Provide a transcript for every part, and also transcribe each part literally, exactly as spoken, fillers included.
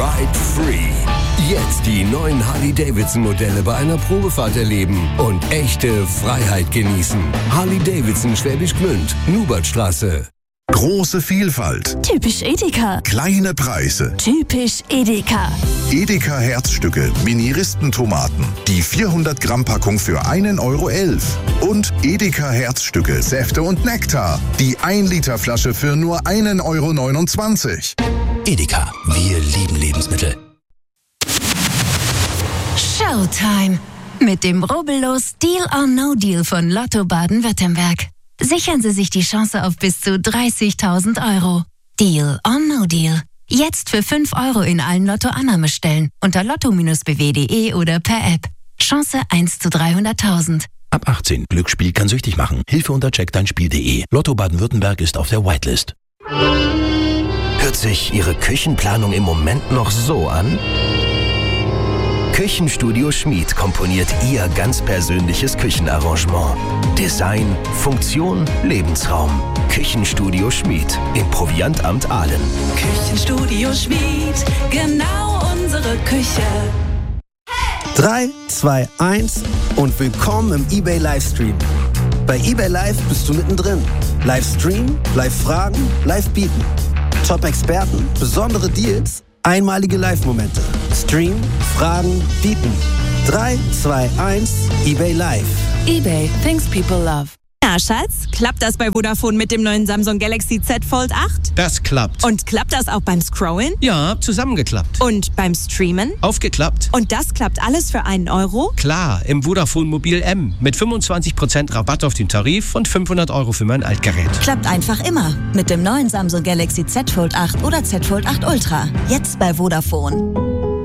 Ride Free. Jetzt die neuen Harley-Davidson-Modelle bei einer Probefahrt erleben und echte Freiheit genießen. Harley-Davidson Schwäbisch Gmünd, Nubertstraße. Große Vielfalt. Typisch Edeka. Kleine Preise. Typisch Edeka. Edeka Herzstücke, Mini-Ristentomaten. Die vierhundert Gramm Packung für einen Euro elf. Und Edeka Herzstücke, Säfte und Nektar. Die ein Liter Flasche für nur einen Euro neunundzwanzig. Edeka, wir lieben Lebensmittel. Showtime. Mit dem rubbellos Deal or No Deal von Lotto Baden-Württemberg. Sichern Sie sich die Chance auf bis zu dreißigtausend Euro. Deal or No Deal. Jetzt für fünf Euro in allen Lotto-Annahmestellen unter lotto b w punkt de oder per App. Chance eins zu dreihunderttausend. Ab achtzehn. Glücksspiel kann süchtig machen. Hilfe unter check dein spiel punkt de. Lotto Baden-Württemberg ist auf der Whitelist. Hört sich Ihre Küchenplanung im Moment noch so an? Küchenstudio Schmid komponiert Ihr ganz persönliches Küchenarrangement. Design, Funktion, Lebensraum. Küchenstudio Schmid im Proviantamt Aalen. Küchenstudio Schmid, genau unsere Küche. drei, zwei, eins und willkommen im eBay Livestream. Bei eBay Live bist du mittendrin. Livestream, Live-Fragen, Live-Bieten. Top-Experten, besondere Deals, einmalige Live-Momente. Stream, Fragen, Bieten. drei, zwei, eins, eBay Live. eBay, things people love. Na, Schatz, klappt das bei Vodafone mit dem neuen Samsung Galaxy Z Fold acht? Das klappt. Und klappt das auch beim Scrollen? Ja, zusammengeklappt. Und beim Streamen? Aufgeklappt. Und das klappt alles für einen Euro? Klar, im Vodafone Mobil M mit fünfundzwanzig Prozent Rabatt auf den Tarif und fünfhundert Euro für mein Altgerät. Klappt einfach immer. Mit dem neuen Samsung Galaxy Z Fold acht oder Z Fold acht Ultra. Jetzt bei Vodafone.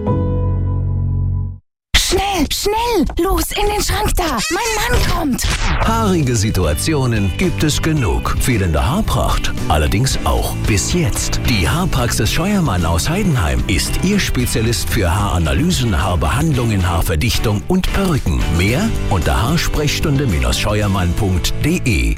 Schnell, schnell! Los, in den Schrank da! Mein Mann kommt! Haarige Situationen gibt es genug. Fehlende Haarpracht allerdings auch. Bis jetzt. Die Haarpraxis Scheuermann aus Heidenheim ist Ihr Spezialist für Haaranalysen, Haarbehandlungen, Haarverdichtung und Perücken. Mehr unter haarsprechstunde scheuermann punkt de.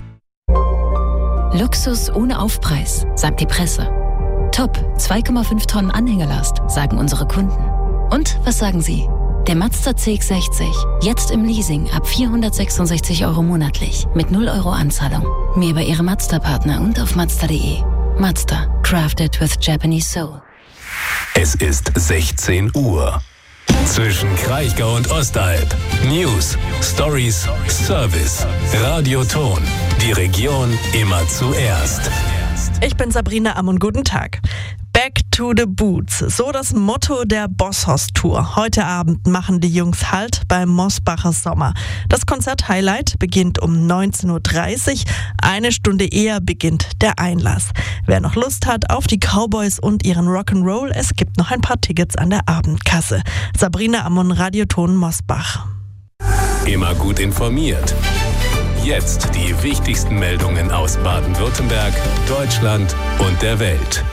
Luxus ohne Aufpreis, sagt die Presse. Top, zwei Komma fünf Tonnen Anhängelast, sagen unsere Kunden. Und was sagen Sie? Der Mazda C X sechzig, jetzt im Leasing ab vierhundertsechsundsechzig Euro monatlich mit null Euro Anzahlung. Mehr bei Ihrem Mazda-Partner und auf mazda punkt de. Mazda, crafted with Japanese soul. Es ist sechzehn Uhr. Zwischen Kraichgau und Ostalb. News, Stories, Service, Radioton. Die Region immer zuerst. Ich bin Sabrina Ammon, guten Tag. Back to the Boots, so das Motto der Bosshaus-Tour. Heute Abend machen die Jungs Halt beim Mosbacher Sommer. Das Konzert-Highlight beginnt um neunzehn Uhr dreißig. Eine Stunde eher beginnt der Einlass. Wer noch Lust hat auf die Cowboys und ihren Rock'n'Roll, es gibt noch ein paar Tickets an der Abendkasse. Sabrina Ammon, Radioton Mosbach. Immer gut informiert. Jetzt die wichtigsten Meldungen aus Baden-Württemberg, Deutschland und der Welt.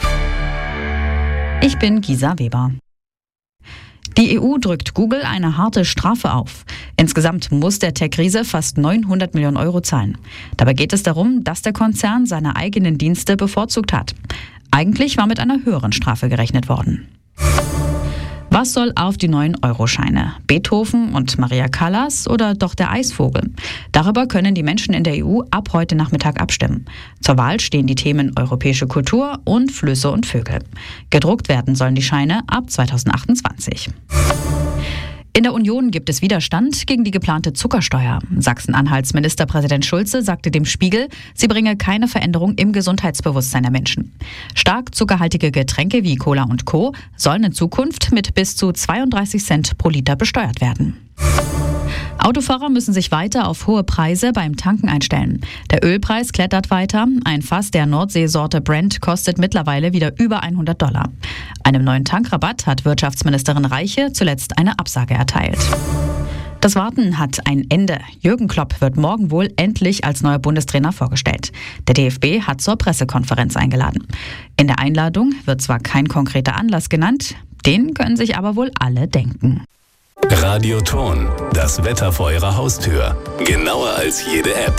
Ich bin Gisa Weber. Die E U drückt Google eine harte Strafe auf. Insgesamt muss der Tech-Riese fast neunhundert Millionen Euro zahlen. Dabei geht es darum, dass der Konzern seine eigenen Dienste bevorzugt hat. Eigentlich war mit einer höheren Strafe gerechnet worden. Was soll auf die neuen Euroscheine? Beethoven und Maria Callas oder doch der Eisvogel? Darüber können die Menschen in der E U ab heute Nachmittag abstimmen. Zur Wahl stehen die Themen europäische Kultur und Flüsse und Vögel. Gedruckt werden sollen die Scheine ab zweitausendachtundzwanzig. In der Union gibt es Widerstand gegen die geplante Zuckersteuer. Sachsen-Anhalts Ministerpräsident Schulze sagte dem Spiegel, sie bringe keine Veränderung im Gesundheitsbewusstsein der Menschen. Stark zuckerhaltige Getränke wie Cola und Co. sollen in Zukunft mit bis zu zweiunddreißig Cent pro Liter besteuert werden. Autofahrer müssen sich weiter auf hohe Preise beim Tanken einstellen. Der Ölpreis klettert weiter. Ein Fass der Nordseesorte Brent kostet mittlerweile wieder über hundert Dollar. Einem neuen Tankrabatt hat Wirtschaftsministerin Reiche zuletzt eine Absage erteilt. Das Warten hat ein Ende. Jürgen Klopp wird morgen wohl endlich als neuer Bundestrainer vorgestellt. Der D F B hat zur Pressekonferenz eingeladen. In der Einladung wird zwar kein konkreter Anlass genannt, den können sich aber wohl alle denken. Radioton, das Wetter vor Ihrer Haustür. Genauer als jede App.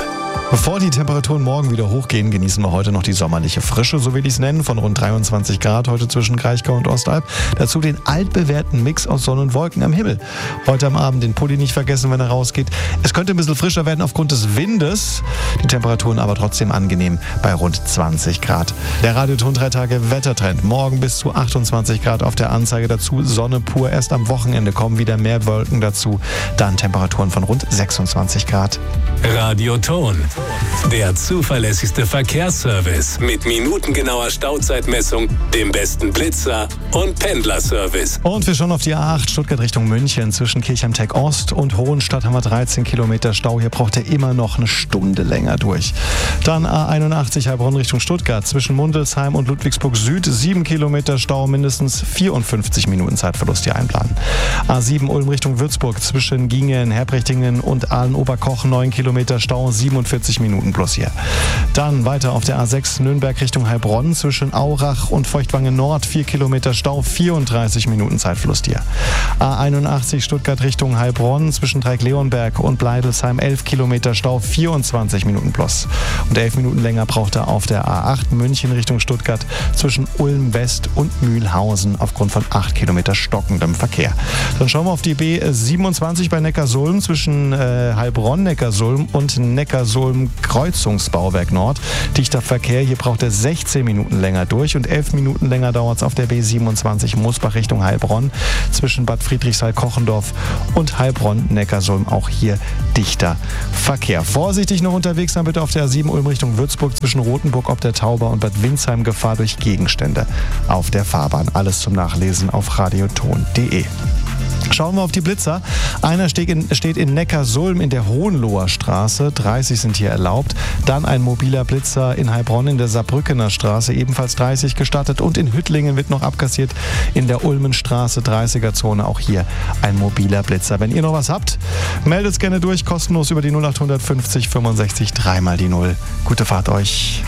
Bevor die Temperaturen morgen wieder hochgehen, genießen wir heute noch die sommerliche Frische, so will ich es nennen, von rund dreiundzwanzig Grad heute zwischen Kraichgau und Ostalb. Dazu den altbewährten Mix aus Sonne und Wolken am Himmel. Heute am Abend den Pulli nicht vergessen, wenn er rausgeht. Es könnte ein bisschen frischer werden aufgrund des Windes, die Temperaturen aber trotzdem angenehm bei rund zwanzig Grad. Der Radioton drei Tage Wettertrend. Morgen bis zu achtundzwanzig Grad auf der Anzeige, dazu Sonne pur. Erst am Wochenende kommen wieder mehr Wolken dazu. Dann Temperaturen von rund sechsundzwanzig Grad. Radioton, der zuverlässigste Verkehrsservice mit minutengenauer Stauzeitmessung, dem besten Blitzer und Pendlerservice. Und wir schauen auf die A acht Stuttgart Richtung München. Zwischen Kirchheim-Tech Ost und Hohenstadt haben wir dreizehn Kilometer Stau. Hier braucht er immer noch eine Stunde länger durch. Dann A einundachtzig Heilbronn Richtung Stuttgart. Zwischen Mundelsheim und Ludwigsburg Süd sieben Kilometer Stau, mindestens vierundfünfzig Minuten Zeitverlust hier einplanen. A sieben Ulm Richtung Würzburg. Zwischen Gingen, Herbrechtingen und Aalen-Oberkoch neun Kilometer Stau, siebenundvierzig Minuten plus hier. Dann weiter auf der A sechs Nürnberg Richtung Heilbronn. Zwischen Aurach und Feuchtwangen Nord vier Kilometer Stau, vierunddreißig Minuten Zeitverlust hier. A einundachtzig Stuttgart Richtung Heilbronn. Zwischen Dreieck-Leonberg und Bleidelsheim elf Kilometer Stau, vierundzwanzig Minuten plus. Und elf Minuten länger braucht er auf der A acht München Richtung Stuttgart. Zwischen Ulm West und Mühlhausen aufgrund von acht Kilometer stockendem Verkehr. Dann schauen wir auf die B siebenundzwanzig bei Neckarsulm. Zwischen äh, Heilbronn, Neckarsulm und Neckarsulm Kreuzungsbauwerk Nord. Dichter Verkehr, hier braucht er sechzehn Minuten länger durch und elf Minuten länger dauert es auf der B siebenundzwanzig Mosbach Richtung Heilbronn. Zwischen Bad Friedrichshall-Kochendorf und Heilbronn-Neckarsulm auch hier dichter Verkehr. Vorsichtig noch unterwegs sein bitte auf der A sieben Ulm Richtung Würzburg zwischen Rothenburg ob der Tauber und Bad Windsheim. Gefahr durch Gegenstände auf der Fahrbahn. Alles zum Nachlesen auf radioton punkt de. Schauen wir auf die Blitzer. Einer steht in, steht in Neckarsulm in der Hohenloher Straße. dreißig sind hier erlaubt. Dann ein mobiler Blitzer in Heilbronn in der Saarbrückener Straße. Ebenfalls dreißig gestattet. Und in Hüttlingen wird noch abkassiert in der Ulmenstraße. dreißiger Zone. Auch hier ein mobiler Blitzer. Wenn ihr noch was habt, meldet es gerne durch. Kostenlos über die null acht fünfzig fünfundsechzig drei mal die null. Gute Fahrt euch.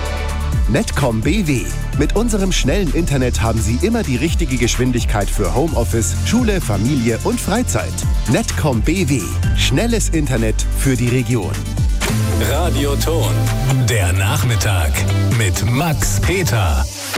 Netcom B W. Mit unserem schnellen Internet haben Sie immer die richtige Geschwindigkeit für Homeoffice, Schule, Familie und Freizeit. Netcom B W. Schnelles Internet für die Region. Radioton, der Nachmittag mit Max Peter.